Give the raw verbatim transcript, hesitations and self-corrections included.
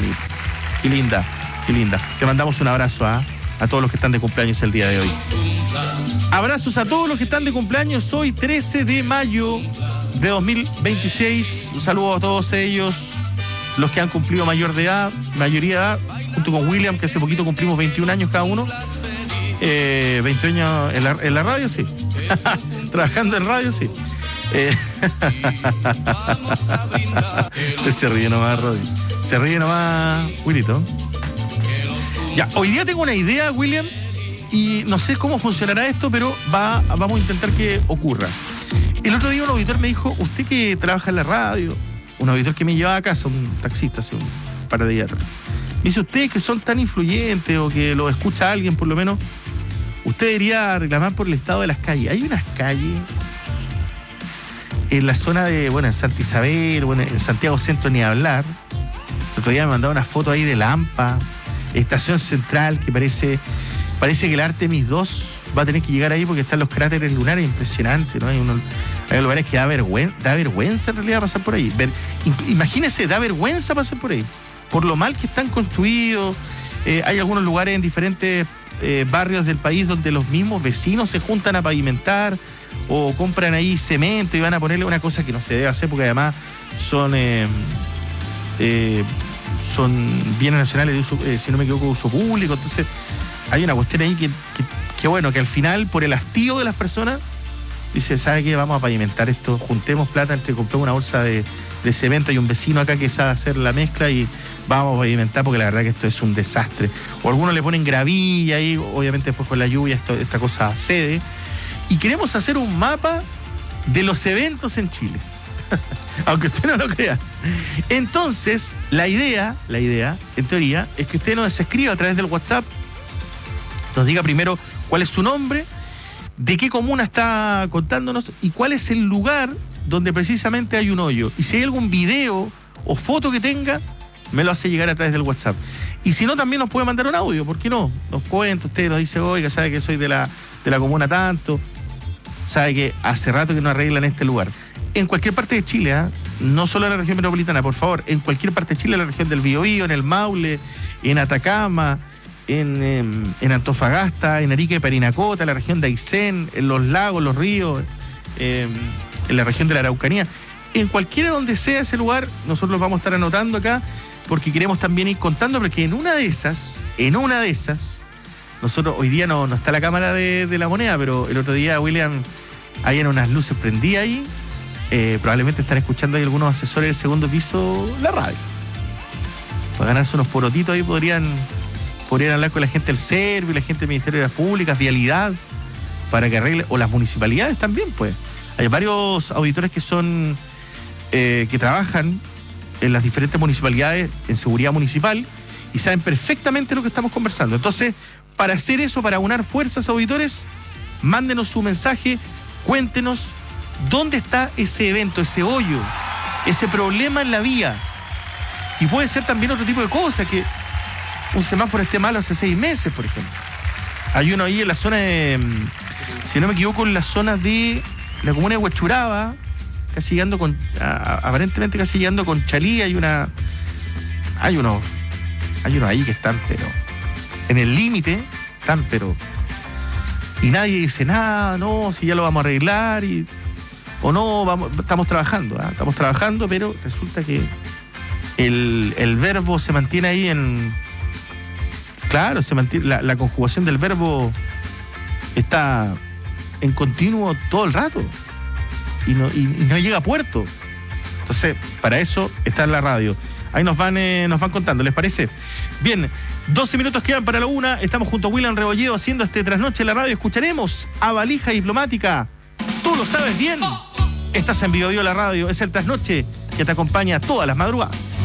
bonito. Qué linda, qué linda. Te mandamos un abrazo a, a todos los que están de cumpleaños el día de hoy. Abrazos a todos los que están de cumpleaños hoy, trece de mayo de dos mil veintiséis. Un saludo a todos ellos, los que han cumplido mayor de edad, mayoría de edad, junto con William, que hace poquito cumplimos veintiún años cada uno. Eh, veinte años en la, en la radio, sí. Trabajando en radio, sí. Eh. Se ríe nomás, Rodri. Se ríe nomás, Willito. Ya, hoy día tengo una idea, William, y no sé cómo funcionará esto, pero va, vamos a intentar que ocurra. El otro día un auditor me dijo, usted que trabaja en la radio, un auditor que me llevaba a casa, un taxista hace un par de días atrás, me dice, ustedes que son tan influyentes o que lo escucha alguien por lo menos, usted debería reclamar por el estado de las calles. Hay unas calles en la zona de, bueno, en Santa Isabel, bueno, en Santiago Centro ni hablar. El otro día me mandaron una foto ahí de Lampa, Estación Central, que parece, parece que el Artemis dos va a tener que llegar ahí porque están los cráteres lunares, impresionante, ¿no? Hay, unos, hay lugares que da vergüenza, da vergüenza en realidad pasar por ahí. Ver, imagínese, da vergüenza pasar por ahí, por lo mal que están construidos. Eh, hay algunos lugares en diferentes eh, barrios del país donde los mismos vecinos se juntan a pavimentar o compran ahí cemento y van a ponerle una cosa que no se debe hacer porque además son eh, eh, son bienes nacionales de uso, eh, si no me equivoco, de uso público. Entonces hay una cuestión ahí que, que, que bueno, que al final por el hastío de las personas dice, ¿sabe qué? Vamos a pavimentar esto, juntemos plata entre compramos una bolsa de, de cemento. Hay un vecino acá que sabe hacer la mezcla y vamos a pavimentar porque la verdad que esto es un desastre. O algunos le ponen gravilla y obviamente después con la lluvia esto, esta cosa cede. Y queremos hacer un mapa de los eventos en Chile. Aunque usted no lo crea. Entonces, la idea, la idea, en teoría, es que usted nos escriba a través del WhatsApp, nos diga primero cuál es su nombre, de qué comuna está contándonos y cuál es el lugar donde precisamente hay un hoyo. Y si hay algún video o foto que tenga, me lo hace llegar a través del WhatsApp. Y si no, también nos puede mandar un audio, ¿por qué no? Nos cuenta, usted nos dice, oiga, sabe que soy de la, de la comuna tanto, sabe que hace rato que no arreglan este lugar. En cualquier parte de Chile, ¿eh? No solo en la región metropolitana, por favor, en cualquier parte de Chile, en la región del Biobío, en el Maule, en Atacama, en, en, en Antofagasta, en Arica y Parinacota, en la región de Aysén, en los lagos, los ríos, eh, en la región de la Araucanía. En cualquiera donde sea ese lugar, nosotros los vamos a estar anotando acá, porque queremos también ir contando, porque en una de esas, en una de esas, nosotros, hoy día no, no está la cámara de, de la moneda, pero el otro día, William, hay en unas luces prendidas ahí, eh, probablemente están escuchando ahí algunos asesores del segundo piso la radio. Para ganarse unos porotitos ahí podrían, podrían hablar con la gente del Servi, la gente del Ministerio de las Públicas, Vialidad, para que arregle, o las municipalidades también, pues. Hay varios auditores que son, eh, que trabajan en las diferentes municipalidades en seguridad municipal y saben perfectamente lo que estamos conversando. Entonces, para hacer eso, para unar fuerzas, auditores, mándenos su mensaje, cuéntenos dónde está ese evento, ese hoyo, ese problema en la vía. Y puede ser también otro tipo de cosas, que un semáforo esté malo hace seis meses, por ejemplo. Hay uno ahí en la zona de, si no me equivoco, en la zona de la comuna de Huachuraba, casi llegando con, a, aparentemente casi llegando con Chalí, hay una, hay unos, hay unos ahí que están, pero en el límite, están, pero, y nadie dice nada, no, si ya lo vamos a arreglar, y, o no, vamos, estamos trabajando, ¿eh? estamos trabajando, pero resulta que el, el verbo se mantiene ahí en, claro, se mantiene, la, la conjugación del verbo está en continuo todo el rato. Y no, y, y no llega a puerto. Entonces, para eso está en la radio. Ahí nos van, eh, nos van contando, ¿les parece? Bien, doce minutos quedan para la una. Estamos junto a William Rebolledo haciendo este trasnoche en la radio. Escucharemos a Valija Diplomática. Tú lo sabes bien. Estás en Biobío la radio. Es el trasnoche que te acompaña todas las madrugadas.